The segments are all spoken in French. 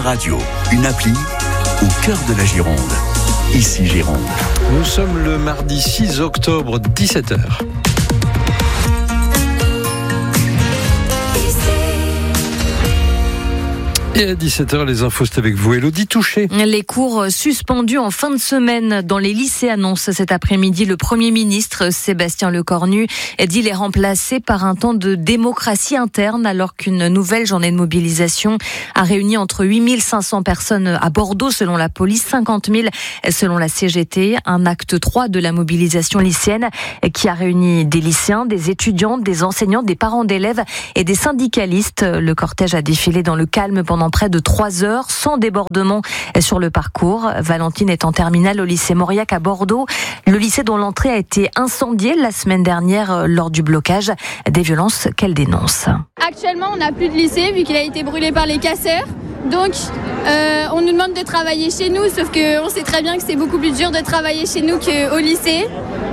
radio, une appli au cœur de la Gironde. Ici Gironde. Nous sommes le mardi 6 octobre, 17h. Et à 17h, les infos, c'est avec vous, Élodie Touché. Les cours suspendus en fin de semaine dans les lycées annoncent cet après-midi. Le Premier ministre, Sébastien Lecornu, dit les remplacer par un temps de démocratie interne, alors qu'une nouvelle journée de mobilisation a réuni entre 8500 personnes à Bordeaux, selon la police, 50 000 selon la CGT. Un acte 3 de la mobilisation lycéenne qui a réuni des lycéens, des étudiants, des enseignants, des parents d'élèves et des syndicalistes. Le cortège a défilé dans le calme pendant près de 3 heures, sans débordement sur le parcours. Valentine est en terminale au lycée Mauriac à Bordeaux, le lycée dont l'entrée a été incendiée la semaine dernière lors du blocage, des violences qu'elle dénonce. Actuellement, on n'a plus de lycée vu qu'il a été brûlé par les casseurs. Donc, on nous demande de travailler chez nous, sauf qu'on sait très bien que c'est beaucoup plus dur de travailler chez nous qu'au lycée.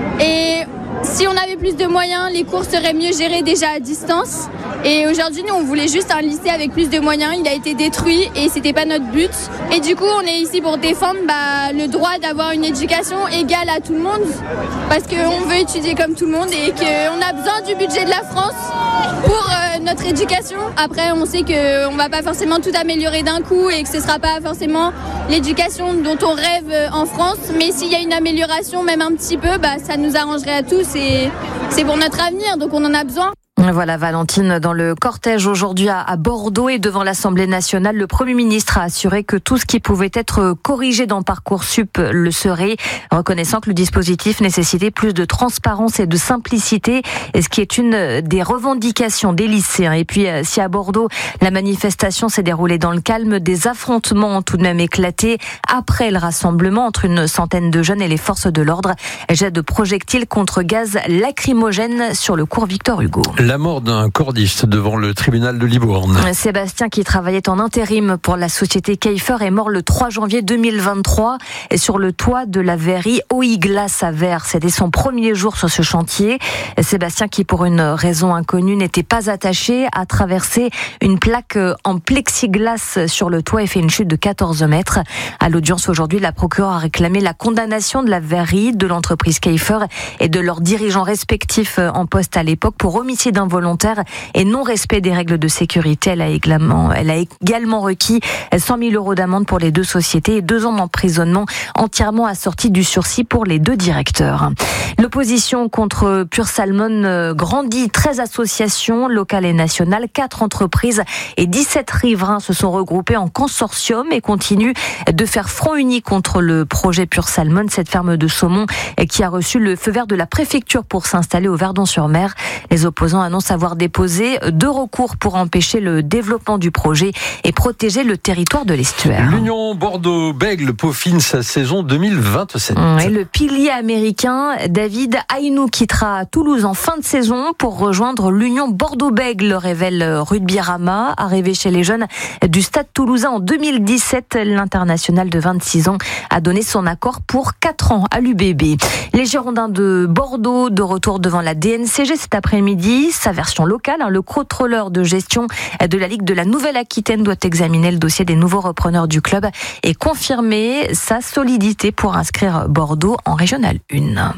Et si on avait plus de moyens, les cours seraient mieux gérés déjà à distance. Et aujourd'hui, nous, on voulait juste un lycée avec plus de moyens. Il a été détruit et c'était pas notre but. Et du coup, on est ici pour défendre le droit d'avoir une éducation égale à tout le monde. Parce qu'on veut étudier comme tout le monde et qu'on a besoin du budget de la France pour notre éducation. Après, on sait qu'on va pas forcément tout améliorer d'un coup et que ce sera pas forcément l'éducation dont on rêve en France. Mais s'il y a une amélioration, même un petit peu, ça nous arrangerait à tous et c'est pour notre avenir. Donc on en a besoin. Voilà Valentine, dans le cortège aujourd'hui à Bordeaux et devant l'Assemblée nationale, le Premier ministre a assuré que tout ce qui pouvait être corrigé dans Parcoursup le serait, reconnaissant que le dispositif nécessitait plus de transparence et de simplicité, ce qui est une des revendications des lycéens. Et puis si à Bordeaux, la manifestation s'est déroulée dans le calme, des affrontements ont tout de même éclaté après le rassemblement entre une centaine de jeunes et les forces de l'ordre. Jet de projectiles contre gaz lacrymogène sur le cours Victor Hugo. La mort d'un cordiste devant le tribunal de Libourne. Sébastien, qui travaillait en intérim pour la société Keifer, est mort le 3 janvier 2023 sur le toit de la verrerie Oiglas à Vers. C'était son premier jour sur ce chantier. Sébastien, qui pour une raison inconnue n'était pas attaché, a traversé une plaque en plexiglas sur le toit et fait une chute de 14 mètres. À l'audience aujourd'hui, la procureure a réclamé la condamnation de la verrerie, de l'entreprise Keifer et de leurs dirigeants respectifs en poste à l'époque pour homicide involontaire et non-respect des règles de sécurité. Elle a également requis 100 000 € d'amende pour les deux sociétés et 2 ans d'emprisonnement entièrement assortis du sursis pour les 2 directeurs. L'opposition contre Pure Salmon grandit. 13 associations locales et nationales, 4 entreprises et 17 riverains se sont regroupés en consortium et continuent de faire front uni contre le projet Pure Salmon, cette ferme de saumon qui a reçu le feu vert de la préfecture pour s'installer au Verdon-sur-Mer. Les opposants annoncent avoir déposé 2 recours pour empêcher le développement du projet et protéger le territoire de l'estuaire. L'Union Bordeaux-Bègles peaufine sa saison 2027. Et le pilier américain David Aynou quittera Toulouse en fin de saison pour rejoindre l'Union Bordeaux-Bègles, révèle Rugby-Rama. Arrivé chez les jeunes du Stade Toulousain en 2017, l'international de 26 ans a donné son accord pour 4 ans à l'UBB. Les Girondins de Bordeaux de retour devant la DNCG cet après-midi. Sa version locale, le contrôleur de gestion de la Ligue de la Nouvelle-Aquitaine doit examiner le dossier des nouveaux repreneurs du club et confirmer sa solidité pour inscrire Bordeaux en Régional 1.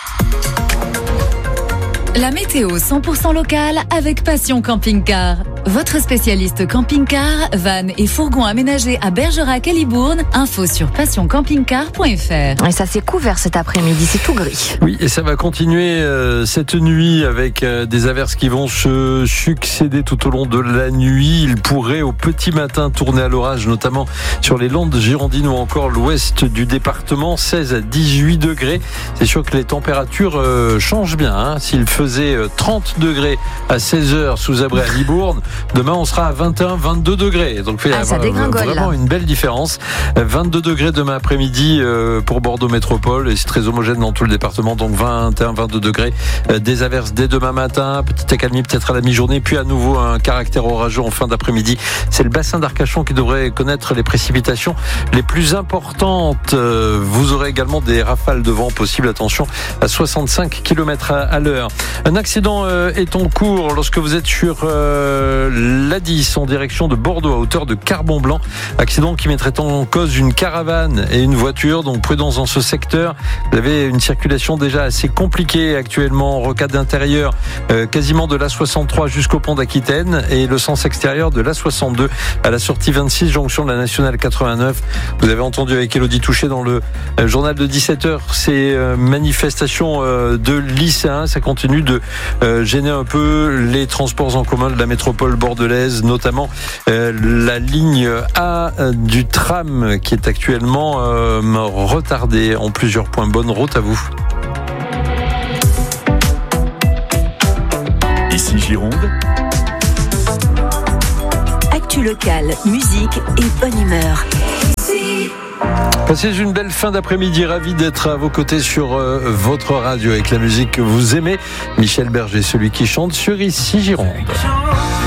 La météo 100% locale avec Passion Camping-Car. Votre spécialiste camping-car, van et fourgon aménagés à Bergerac et Libourne. Info sur passioncampingcar.fr. Et ça s'est couvert cet après-midi, c'est tout gris. Oui, et ça va continuer cette nuit avec des averses qui vont se succéder tout au long de la nuit. Il pourrait au petit matin tourner à l'orage, notamment sur les Landes girondines ou encore l'ouest du département. 16 à 18 degrés. C'est sûr que les températures changent bien. S'il faisait 30 degrés à 16h sous abri à Libourne, demain on sera à 21, 22 degrés. Donc ça dégringole, vraiment là. Une belle différence. 22 degrés demain après-midi pour Bordeaux Métropole et c'est très homogène dans tout le département. Donc 21, 22 degrés. Des averses dès demain matin, petite accalmie peut-être à la mi-journée, puis à nouveau un caractère orageux en fin d'après-midi. C'est le bassin d'Arcachon qui devrait connaître les précipitations les plus importantes. Vous aurez également des rafales de vent possibles, attention, à 65 km à l'heure. Un accident est en cours lorsque vous êtes sur l'A10 en direction de Bordeaux à hauteur de Carbon-Blanc. Accident qui mettrait en cause une caravane et une voiture, donc prudence dans ce secteur. Vous avez une circulation déjà assez compliquée actuellement, rocade d'intérieur quasiment de l'A63 jusqu'au pont d'Aquitaine et le sens extérieur de l'A62 à la sortie 26 jonction de la Nationale 89. Vous avez entendu avec Élodie Touché dans le journal de 17h ces manifestations de lycéens. Ça continue de gêner un peu les transports en commun de la métropole bordelaise, notamment la ligne A du tram qui est actuellement retardée en plusieurs points. Bonne route à vous. Ici Gironde. Actu locale, musique et bonne humeur. Passez une belle fin d'après-midi, ravi d'être à vos côtés sur votre radio avec la musique que vous aimez. Michel Berger, celui qui chante sur Ici Gironde.